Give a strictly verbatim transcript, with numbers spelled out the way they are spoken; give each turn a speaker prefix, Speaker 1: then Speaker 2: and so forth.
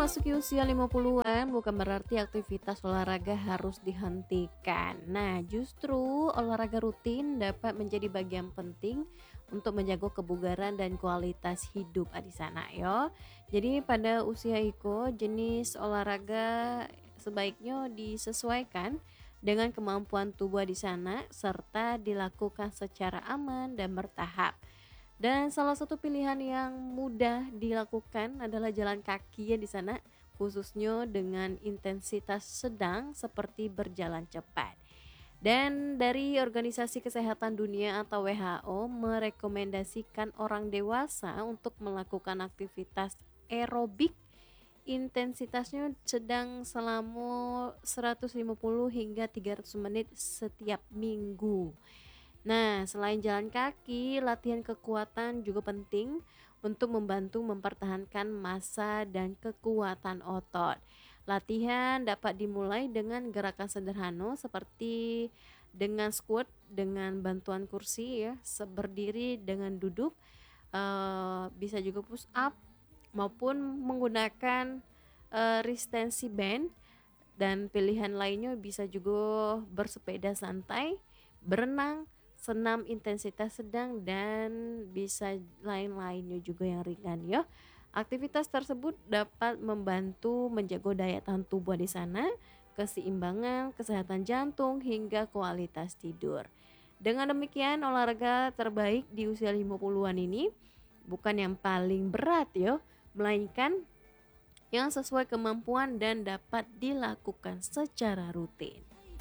Speaker 1: memasuki usia lima puluhan bukan berarti aktivitas olahraga harus dihentikan. Nah, justru olahraga rutin dapat menjadi bagian penting untuk menjaga kebugaran dan kualitas hidup di sana yo. Jadi pada usia Iko, jenis olahraga sebaiknya disesuaikan dengan kemampuan tubuh di sana serta dilakukan secara aman dan bertahap. Dan salah satu pilihan yang mudah dilakukan adalah jalan kaki ya di sana, khususnya dengan intensitas sedang seperti berjalan cepat. Dan dari Organisasi Kesehatan Dunia atau W H O merekomendasikan orang dewasa untuk melakukan aktivitas aerobik intensitasnya sedang selama seratus lima puluh hingga tiga ratus menit setiap minggu. Nah, selain jalan kaki, latihan kekuatan juga penting untuk membantu mempertahankan massa dan kekuatan otot. Latihan dapat dimulai dengan gerakan sederhana seperti dengan squat dengan bantuan kursi ya, berdiri dengan duduk, eh, bisa juga push up maupun menggunakan eh, resistency band, dan pilihan lainnya bisa juga bersepeda santai, berenang, senam intensitas sedang, dan bisa lain-lainnya juga yang ringan ya. Aktivitas tersebut dapat membantu menjaga daya tahan tubuh di sana, keseimbangan, kesehatan jantung hingga kualitas tidur. Dengan demikian, olahraga terbaik di usia lima puluhan ini bukan yang paling berat ya, melainkan yang sesuai kemampuan dan dapat dilakukan secara rutin.